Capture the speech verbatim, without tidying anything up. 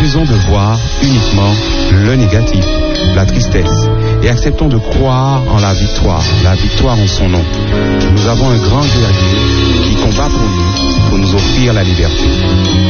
refusons de voir uniquement le négatif, la tristesse, et acceptons de croire en la victoire, la victoire en son nom. Nous avons un grand guerrier qui combat pour nous, pour nous offrir la liberté.